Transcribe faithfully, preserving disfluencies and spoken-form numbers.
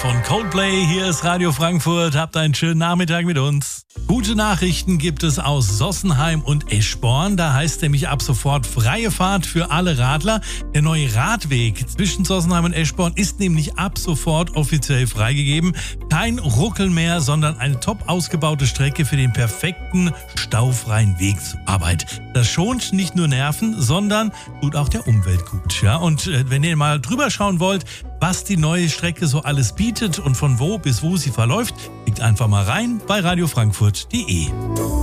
von Coldplay. Hier ist Radio Frankfurt. Habt einen schönen Nachmittag mit uns. Gute Nachrichten gibt es aus Sossenheim und Eschborn. Da heißt nämlich ab sofort freie Fahrt für alle Radler. Der neue Radweg zwischen Sossenheim und Eschborn ist nämlich ab sofort offiziell freigegeben. Kein Ruckeln mehr, sondern eine top ausgebaute Strecke für den perfekten staufreien Weg zur Arbeit. Das schont nicht nur Nerven, sondern tut auch der Umwelt gut. Ja? Und äh, wenn ihr mal drüber schauen wollt, was die neue Strecke so alles bietet und von wo bis wo sie verläuft, klickt einfach mal rein bei radiofrankfurt punkt de.